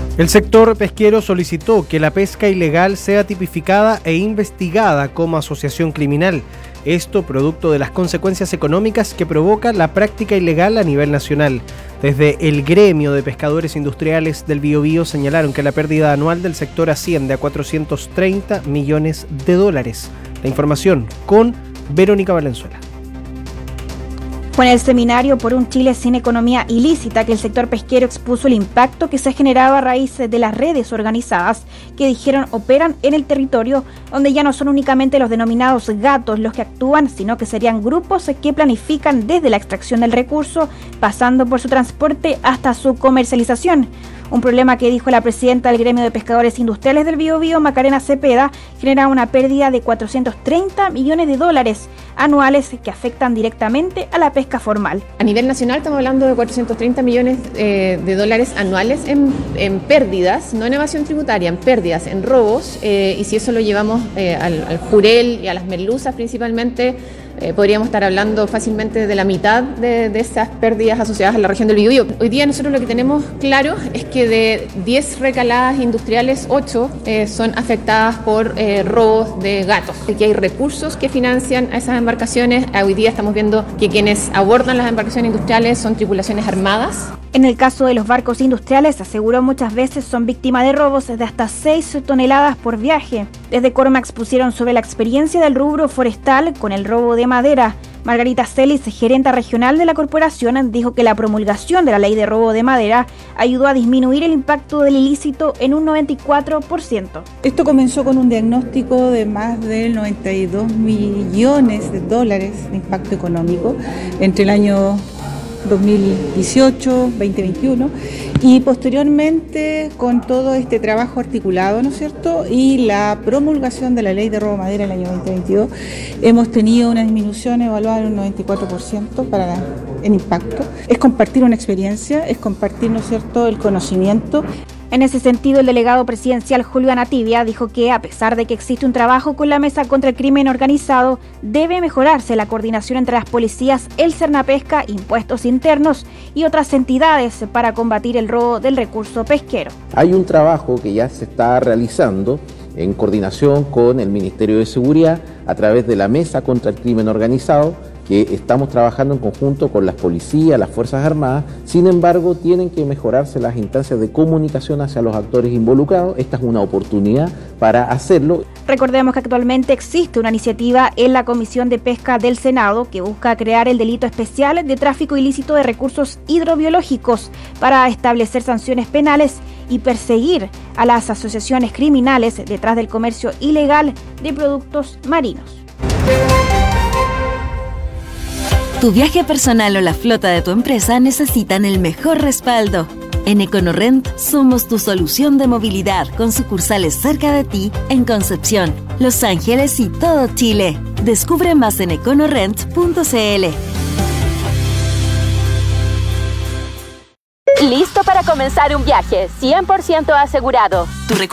El sector pesquero solicitó que la pesca ilegal sea tipificada e investigada como asociación criminal. Esto producto de las consecuencias económicas que provoca la práctica ilegal a nivel nacional. Desde el gremio de pescadores industriales del Biobío señalaron que la pérdida anual del sector asciende a 430 millones de dólares. La información con Verónica Valenzuela. Fue en el seminario por un Chile sin economía ilícita que el sector pesquero expuso el impacto que se generaba a raíz de las redes organizadas que dijeron operan en el territorio, donde ya no son únicamente los denominados gatos los que actúan, sino que serían grupos que planifican desde la extracción del recurso, pasando por su transporte hasta su comercialización. Un problema que, dijo la presidenta del gremio de pescadores industriales del Biobío, Macarena Cepeda, genera una pérdida de 430 millones de dólares anuales que afectan directamente a la pesca formal. A nivel nacional estamos hablando de 430 millones de dólares anuales en pérdidas, no en evasión tributaria, en pérdidas, en robos, y si eso lo llevamos al jurel y a las merluzas principalmente, podríamos estar hablando fácilmente de la mitad de esas pérdidas asociadas a la región del Biobío. Hoy día nosotros lo que tenemos claro es que de 10 recaladas industriales, 8 son afectadas por robos de gatos. Aquí hay recursos que financian a esas embarcaciones. Hoy día estamos viendo que quienes abordan las embarcaciones industriales son tripulaciones armadas. En el caso de los barcos industriales, aseguró, muchas veces son víctimas de robos de hasta 6 toneladas por viaje. Desde Cormax pusieron sobre la experiencia del rubro forestal con el robo de madera. Margarita Celis, gerenta regional de la corporación, dijo que la promulgación de la ley de robo de madera ayudó a disminuir el impacto del ilícito en un 94%. Esto comenzó con un diagnóstico de más de 92 millones de dólares de impacto económico entre el año 2018, 2021 y posteriormente con todo este trabajo articulado, ¿no es cierto? Y la promulgación de la ley de robo de madera el año 2022, hemos tenido una disminución evaluada en un 94% en impacto. Es compartir una experiencia, es compartir, ¿no es cierto?, el conocimiento. En ese sentido, el delegado presidencial Julio Anativia dijo que, a pesar de que existe un trabajo con la Mesa contra el Crimen Organizado, debe mejorarse la coordinación entre las policías, el Cernapesca, Impuestos Internos y otras entidades para combatir el robo del recurso pesquero. Hay un trabajo que ya se está realizando en coordinación con el Ministerio de Seguridad a través de la Mesa contra el Crimen Organizado, que estamos trabajando en conjunto con las policías, las Fuerzas Armadas. Sin embargo, tienen que mejorarse las instancias de comunicación hacia los actores involucrados. Esta es una oportunidad para hacerlo. Recordemos que actualmente existe una iniciativa en la Comisión de Pesca del Senado que busca crear el delito especial de tráfico ilícito de recursos hidrobiológicos para establecer sanciones penales y perseguir a las asociaciones criminales detrás del comercio ilegal de productos marinos. Tu viaje personal o la flota de tu empresa necesitan el mejor respaldo. En Econorrent somos tu solución de movilidad con sucursales cerca de ti en Concepción, Los Ángeles y todo Chile. Descubre más en econorrent.cl. Listo para comenzar un viaje 100% asegurado.